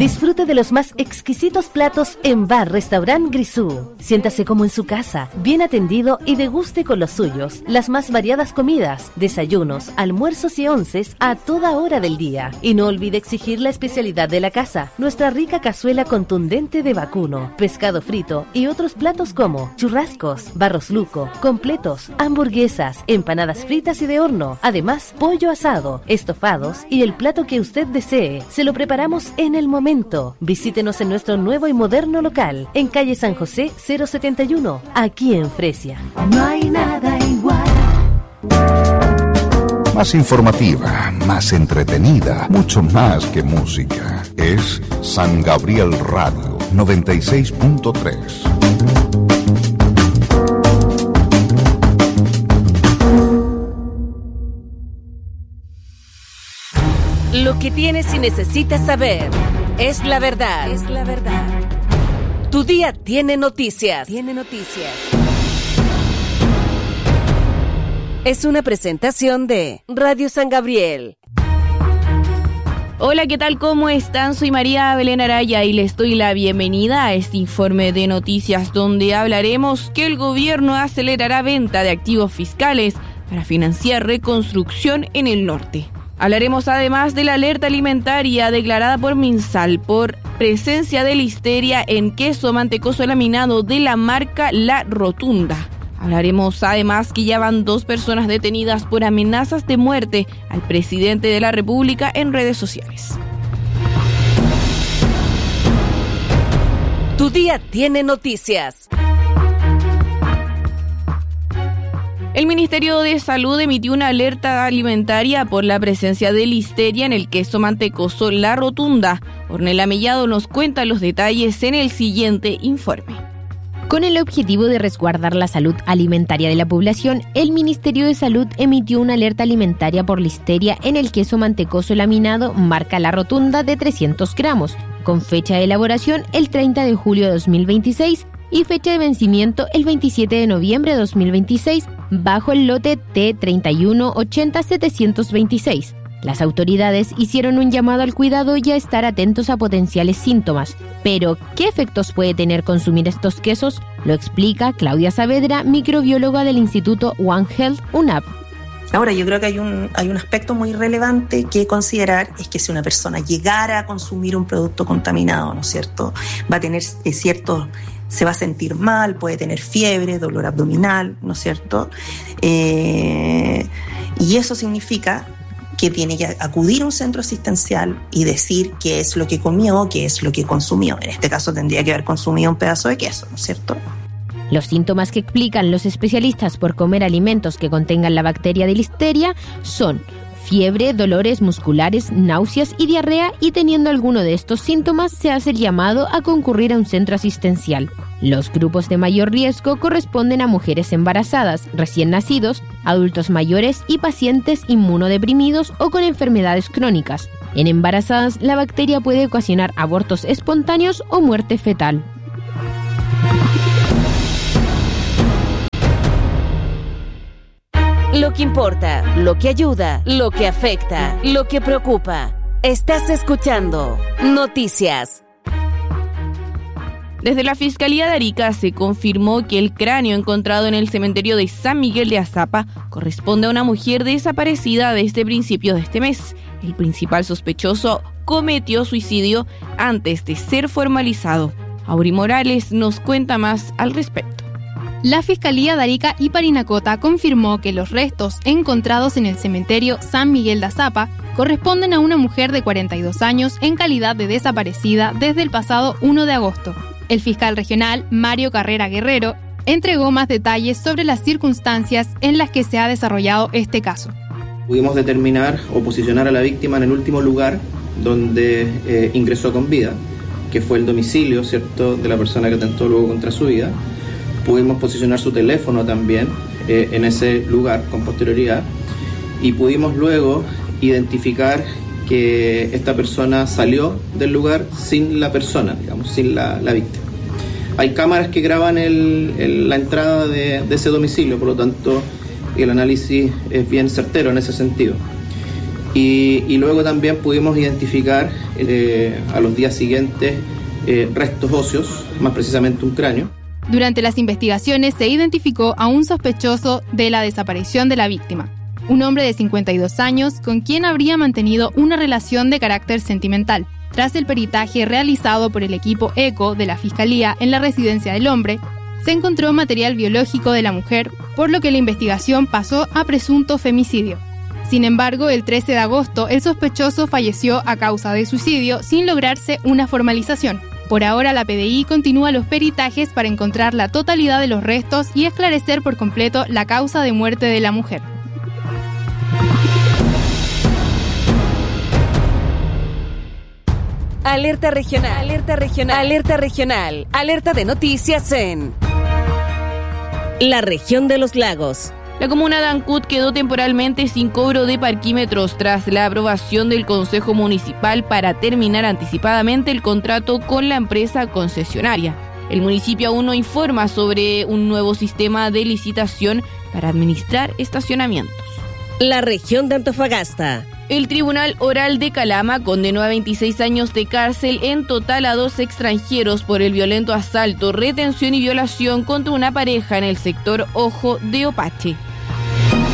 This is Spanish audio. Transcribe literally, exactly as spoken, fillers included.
Disfrute de los más exquisitos platos en Bar Restaurant Grisú. Siéntase como en su casa, bien atendido y deguste con los suyos las más variadas comidas, desayunos, almuerzos y onces a toda hora del día. Y no olvide exigir la especialidad de la casa, nuestra rica cazuela contundente de vacuno, pescado frito y otros platos como churrascos, barros luco, completos, hamburguesas, empanadas fritas y de horno, además pollo asado, estofados y el plato que usted desee. Se lo preparamos en el momento. Visítenos en nuestro nuevo y moderno local, en calle San José cero setenta y uno, aquí en Fresia. No hay nada igual. Más informativa, más entretenida, mucho más que música. Es San Gabriel Radio noventa y seis punto tres. Lo que tienes y necesitas saber es la verdad. Es la verdad. Tu día tiene noticias. Tiene noticias. Es una presentación de Radio San Gabriel. Hola, ¿qué tal? ¿Cómo están? Soy María Belén Araya y les doy la bienvenida a este informe de noticias donde hablaremos que el gobierno acelerará venta de activos fiscales para financiar reconstrucción en el norte. Hablaremos además de la alerta alimentaria declarada por MinSal por presencia de listeria en queso mantecoso laminado de la marca La Rotunda. Hablaremos además que ya van dos personas detenidas por amenazas de muerte al presidente de la República en redes sociales. Tu día tiene noticias. El Ministerio de Salud emitió una alerta alimentaria por la presencia de listeria en el queso mantecoso La Rotunda. Ornella Mellado nos cuenta los detalles en el siguiente informe. Con el objetivo de resguardar la salud alimentaria de la población, el Ministerio de Salud emitió una alerta alimentaria por listeria en el queso mantecoso laminado marca La Rotunda de trescientos gramos, con fecha de elaboración el treinta de julio de dos mil veintiséis y fecha de vencimiento el veintisiete de noviembre de dos mil veintiséis, bajo el lote T treinta y uno ochenta setecientos veintiséis. Las autoridades hicieron un llamado al cuidado y a estar atentos a potenciales síntomas. Pero, ¿qué efectos puede tener consumir estos quesos? Lo explica Claudia Saavedra, microbióloga del Instituto One Health UNAP. Ahora, yo creo que hay un, hay un aspecto muy relevante que considerar, es que si una persona llegara a consumir un producto contaminado, ¿no es cierto?, va a tener eh, ciertos... se va a sentir mal, puede tener fiebre, dolor abdominal, ¿no es cierto? Eh, y eso significa que tiene que acudir a un centro asistencial y decir qué es lo que comió, qué es lo que consumió. En este caso tendría que haber consumido un pedazo de queso, ¿no es cierto? Los síntomas que explican los especialistas por comer alimentos que contengan la bacteria de listeria son fiebre, dolores musculares, náuseas y diarrea, y teniendo alguno de estos síntomas se hace el llamado a concurrir a un centro asistencial. Los grupos de mayor riesgo corresponden a mujeres embarazadas, recién nacidos, adultos mayores y pacientes inmunodeprimidos o con enfermedades crónicas. En embarazadas, la bacteria puede ocasionar abortos espontáneos o muerte fetal. Lo que importa, lo que ayuda, lo que afecta, lo que preocupa. Estás escuchando Noticias. Desde la Fiscalía de Arica se confirmó que el cráneo encontrado en el cementerio de San Miguel de Azapa corresponde a una mujer desaparecida desde principios de este mes. El principal sospechoso cometió suicidio antes de ser formalizado. Auri Morales nos cuenta más al respecto. La Fiscalía de Arica y Parinacota confirmó que los restos encontrados en el cementerio San Miguel de Azapa corresponden a una mujer de cuarenta y dos años en calidad de desaparecida desde el pasado primero de agosto. El fiscal regional, Mario Carrera Guerrero, entregó más detalles sobre las circunstancias en las que se ha desarrollado este caso. Pudimos determinar o posicionar a la víctima en el último lugar donde eh, ingresó con vida, que fue el domicilio, ¿cierto?, de la persona que atentó luego contra su vida. Pudimos posicionar su teléfono también eh, en ese lugar con posterioridad, y pudimos luego identificar que esta persona salió del lugar sin la persona, digamos, sin la, la víctima. Hay cámaras que graban el, el, la entrada de, de ese domicilio, por lo tanto el análisis es bien certero en ese sentido. Y, y luego también pudimos identificar eh, a los días siguientes eh, restos óseos, más precisamente un cráneo. Durante las investigaciones se identificó a un sospechoso de la desaparición de la víctima, un hombre de cincuenta y dos años con quien habría mantenido una relación de carácter sentimental. Tras el peritaje realizado por el equipo ECO de la Fiscalía en la residencia del hombre, se encontró material biológico de la mujer, por lo que la investigación pasó a presunto femicidio. Sin embargo, el trece de agosto, el sospechoso falleció a causa de suicidio sin lograrse una formalización. Por ahora, la P D I continúa los peritajes para encontrar la totalidad de los restos y esclarecer por completo la causa de muerte de la mujer. Alerta regional, alerta regional, alerta regional, alerta de noticias en la región de los lagos. La comuna de Ancud quedó temporalmente sin cobro de parquímetros tras la aprobación del Consejo Municipal para terminar anticipadamente el contrato con la empresa concesionaria. El municipio aún no informa sobre un nuevo sistema de licitación para administrar estacionamientos. La región de Antofagasta. El Tribunal Oral de Calama condenó a veintiséis años de cárcel en total a dos extranjeros por el violento asalto, retención y violación contra una pareja en el sector Ojo de Opache.